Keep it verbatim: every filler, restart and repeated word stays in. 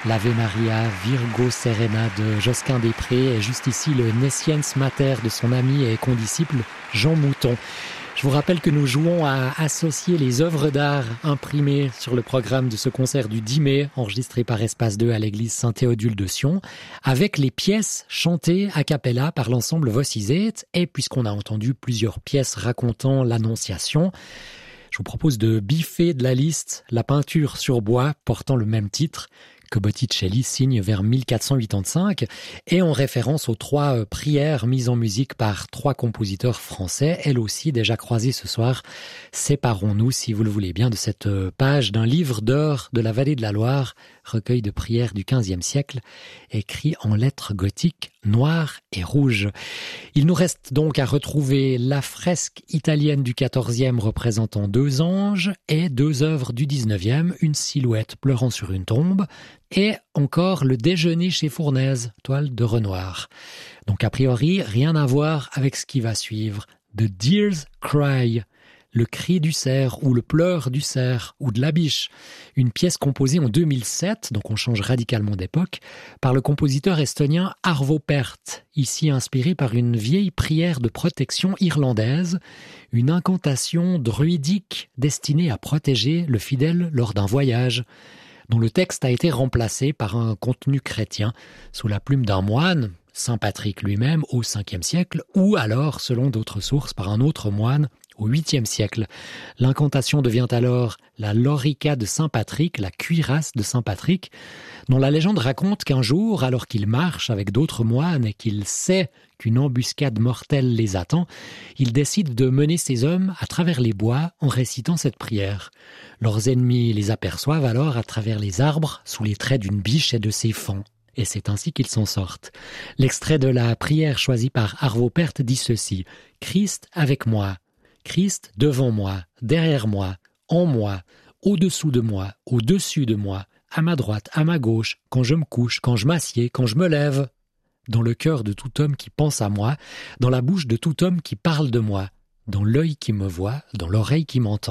l'Ave Maria Virgo Serena de Josquin des Prés et juste ici le Nesciens Mater de son ami et condisciple Jean Mouton. Je vous rappelle que nous jouons à associer les œuvres d'art imprimées sur le programme de ce concert du dix mai, enregistré par Espace deux à l'église Saint-Théodule de Sion, avec les pièces chantées a cappella par l'ensemble Vos Izet. Et puisqu'on a entendu plusieurs pièces racontant l'Annonciation, je vous propose de biffer de la liste la peinture sur bois portant le même titre que Botticelli signe vers mille quatre cent quatre-vingt-cinq et en référence aux trois prières mises en musique par trois compositeurs français, elles aussi déjà croisées ce soir. Séparons-nous, si vous le voulez bien, de cette page d'un livre d'heures de la vallée de la Loire, recueil de prières du quinzième siècle, écrit en lettres gothiques noires et rouges. Il nous reste donc à retrouver la fresque italienne du quatorzième représentant deux anges et deux œuvres du dix-neuvième, une silhouette pleurant sur une tombe, et encore le déjeuner chez Fournaise, toile de Renoir. Donc a priori, rien à voir avec ce qui va suivre. The Deer's Cry, le cri du cerf ou le pleur du cerf ou de la biche, une pièce composée en deux mille sept, donc on change radicalement d'époque, par le compositeur estonien Arvo Pärt, ici inspiré par une vieille prière de protection irlandaise, une incantation druidique destinée à protéger le fidèle lors d'un voyage, dont le texte a été remplacé par un contenu chrétien sous la plume d'un moine, Saint Patrick lui-même, au cinquième siècle, ou alors, selon d'autres sources, par un autre moine au huitième siècle. L'incantation devient alors la lorica de Saint Patrick, la cuirasse de Saint Patrick, dont la légende raconte qu'un jour, alors qu'il marche avec d'autres moines et qu'il sait qu'une embuscade mortelle les attend, il décide de mener ses hommes à travers les bois en récitant cette prière. Leurs ennemis les aperçoivent alors à travers les arbres, sous les traits d'une biche et de ses fans. Et c'est ainsi qu'ils s'en sortent. L'extrait de la prière choisi par Arvo Pärt dit ceci: « Christ avec moi, Christ devant moi, derrière moi, en moi, au-dessous de moi, au-dessus de moi, à ma droite, à ma gauche, quand je me couche, quand je m'assieds, quand je me lève, dans le cœur de tout homme qui pense à moi, dans la bouche de tout homme qui parle de moi, dans l'œil qui me voit, dans l'oreille qui m'entend. »